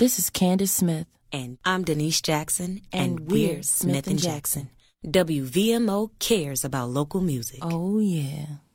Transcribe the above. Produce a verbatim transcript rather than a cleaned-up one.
This is Candace Smith. And I'm Denise Jackson, and, and we're we're Smith and Jackson. W V M O cares about local music. Oh, yeah.